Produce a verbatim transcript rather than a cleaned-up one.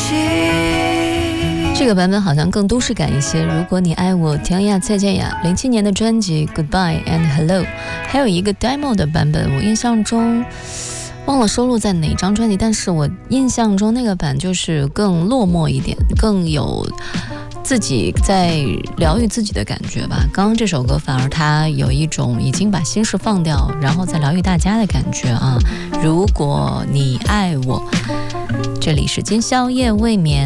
这个版本好像更都市感一些。如果你爱我，田亚蔡健雅零七年的专辑 Goodbye and Hello， 还有一个 demo 的版本，我印象中忘了收录在哪张专辑，但是我印象中那个版就是更落寞一点，更有自己在疗愈自己的感觉吧。刚刚这首歌反而它有一种已经把心事放掉，然后再疗愈大家的感觉啊。如果你爱我，这里是今宵夜未眠。